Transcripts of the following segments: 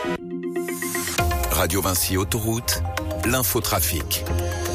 Radio Vinci Autoroute, l'infotrafic.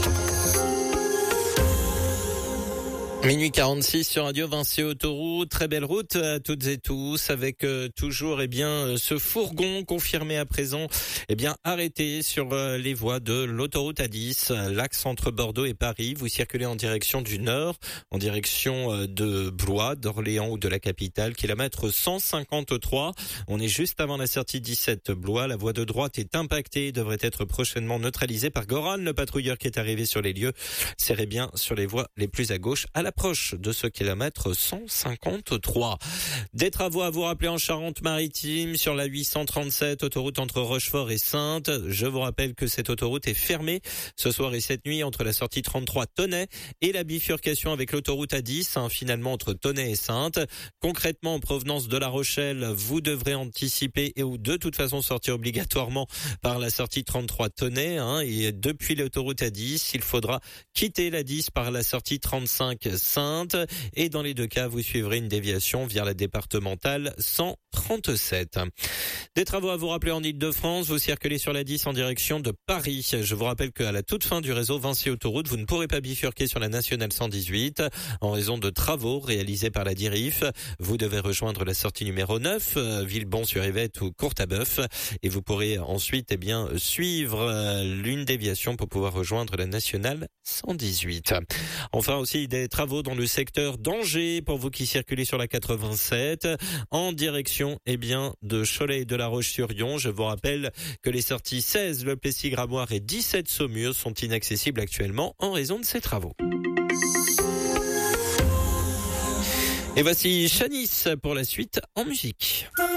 Minuit 46 sur Radio Vinci Autoroute. Très belle route à toutes et tous avec toujours ce fourgon confirmé à présent arrêté sur les voies de l'autoroute A10, l'axe entre Bordeaux et Paris. Vous circulez en direction du nord, en direction de Blois, d'Orléans ou de la capitale, kilomètre 153. On est juste avant la sortie 17 Blois. La voie de droite est impactée et devrait être prochainement neutralisée par Goran, le patrouilleur qui est arrivé sur les lieux. Serrez bien sur les voies les plus à gauche à l'approche de ce kilomètre 153. Des travaux à vous rappeler en Charente-Maritime sur la 837, autoroute entre Rochefort et Saintes. Je vous rappelle que cette autoroute est fermée ce soir et cette nuit entre la sortie 33 Tonnet et la bifurcation avec l'autoroute A10, finalement entre Tonnet et Saintes. Concrètement, en provenance de La Rochelle, vous devrez anticiper et ou de toute façon sortir obligatoirement par la sortie 33 Tonnet. Et depuis l'autoroute A10, il faudra quitter la 10 par la sortie 35 Saintes. Et dans les deux cas, vous suivrez une déviation vers la départementale 137. Des travaux à vous rappeler en Ile-de-France. Vous circulez sur la 10 en direction de Paris. Je vous rappelle qu'à la toute fin du réseau Vinci Autoroute, vous ne pourrez pas bifurquer sur la nationale 118 en raison de travaux réalisés par la DIRIF. Vous devez rejoindre la sortie numéro 9, Villebon-sur-Yvette ou Courtabœuf. Et vous pourrez ensuite suivre l'une déviation pour pouvoir rejoindre la nationale 118. Enfin aussi des travaux dans le secteur d'Angers pour vous qui circulez sur la 87 en direction de Cholet et de La Roche-sur-Yon. Je vous rappelle que les sorties 16 Le Plessis-Gramoire et 17 Saumur sont inaccessibles actuellement en raison de ces travaux. Et voici Shanice pour la suite en musique.